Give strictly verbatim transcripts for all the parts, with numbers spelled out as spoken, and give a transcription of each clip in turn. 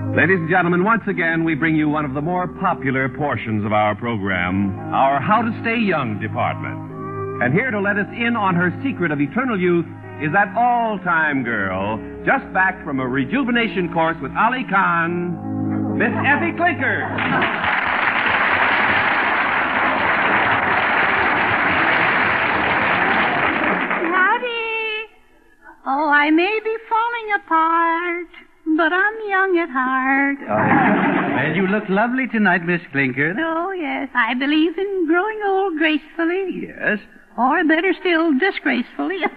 Ladies and gentlemen, once again, we bring you one of the more popular portions of our program, our How to Stay Young department. And here to let us in on her secret of eternal youth is that all-time girl, just back from a rejuvenation course with Ali Khan, Miss Effie Clinker. Howdy. Oh, I may be falling apart, but I'm young at heart. Oh, well, you look lovely tonight, Miss Clinker. Oh, yes. I believe in growing old gracefully. Yes. Or better still, disgracefully. Well,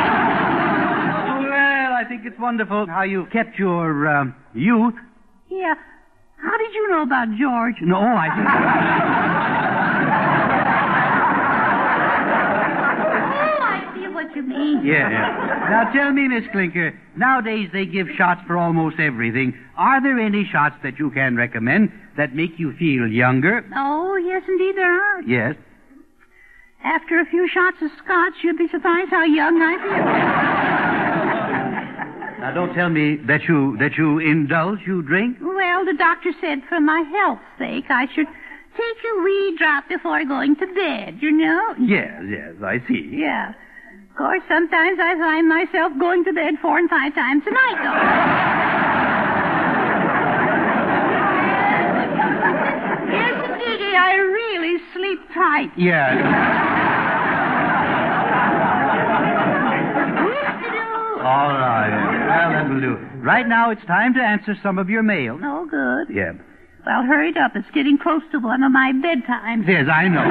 I think it's wonderful how you've kept your uh, youth. Yeah. How did you know about George? No, I didn't. Oh, I see what you mean. Yeah. Now tell me, Miss Clinker, nowadays they give shots for almost everything. Are there any shots that you can recommend that make you feel younger? Oh, yes, indeed there are. Yes. After a few shots of scotch, you'd be surprised how young I feel. Now, don't tell me that you that you indulge, you drink. Well, the doctor said for my health's sake, I should take a wee drop before going to bed, you know? Yes, yes, I see. Yeah. Of course, sometimes I find myself going to bed four and five times a night, though. Yes, indeed, I really sleep tight. Yeah. All right. Well, that will do. Right now, it's time to answer some of your mail. Oh, good. Yeah. Well, hurry it up. It's getting close to one of my bedtimes. Yes, I know.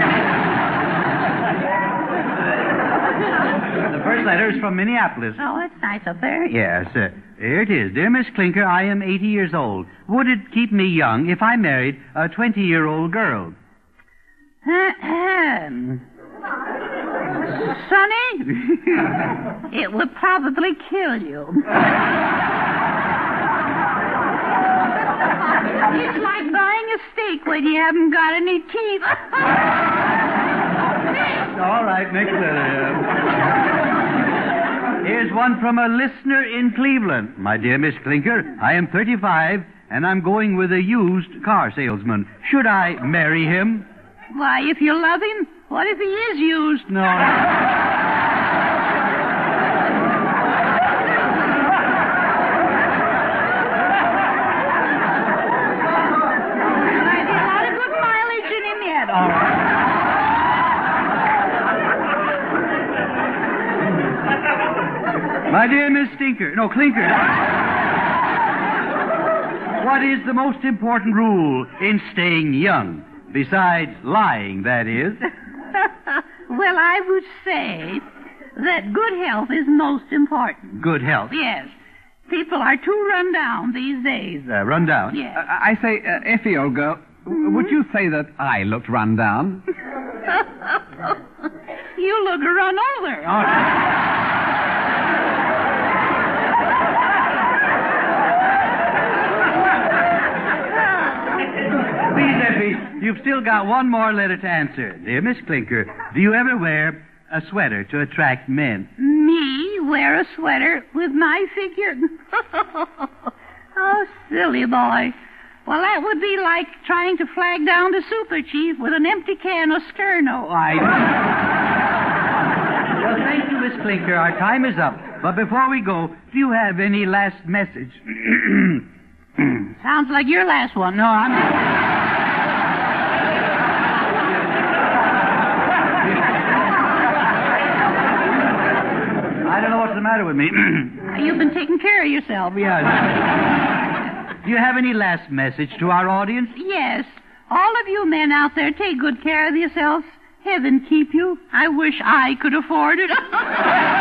The first letter is from Minneapolis. Oh, it's nice up there. Yes. Uh, here it is. Dear Miss Clinker, I am eighty years old. Would it keep me young if I married a twenty-year-old girl? Sonny, it would probably kill you. It's like buying a steak when you haven't got any teeth. All right, next letter. Here's one from a listener in Cleveland. My dear Miss Clinker, I am thirty-five, and I'm going with a used car salesman. Should I marry him? Why, if you love him, what if he is used? No. My dear Miss Stinker, no, Clinker. What is the most important rule in staying young? Besides lying, that is. Well, I would say that good health is most important. Good health? Yes. People are too run down these days. Uh, run down? Yes. Uh, I say, uh, Effie, old girl, mm-hmm. would you say that I looked run down? You look run over. Oh. Please, Effie, you've still got one more letter to answer. Dear Miss Clinker, do you ever wear a sweater to attract men? Me wear a sweater with my figure? Oh, silly boy. Well, that would be like trying to flag down the super chief with an empty can of Sterno. I... Well, thank you, Miss Clinker. Our time is up. But before we go, do you have any last message? Sounds like your last one. No, I'm... I don't know what's the matter with me. You've been taking care of yourself. Yeah. Do you have any last message to our audience? Yes. All of you men out there, take good care of yourselves. Heaven keep you. I wish I could afford it.